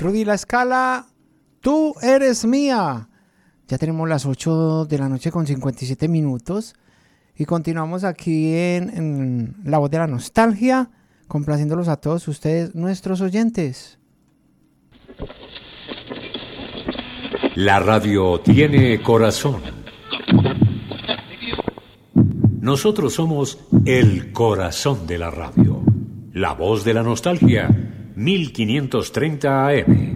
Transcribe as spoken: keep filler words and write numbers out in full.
Rudy La Scala, tú eres mía. Ya tenemos las ocho de la noche con cincuenta y siete minutos y continuamos aquí en, en La Voz de la Nostalgia, complaciéndolos a todos ustedes, nuestros oyentes. La radio tiene corazón. Nosotros somos el corazón de la radio. La Voz de la Nostalgia, mil quinientos treinta A M.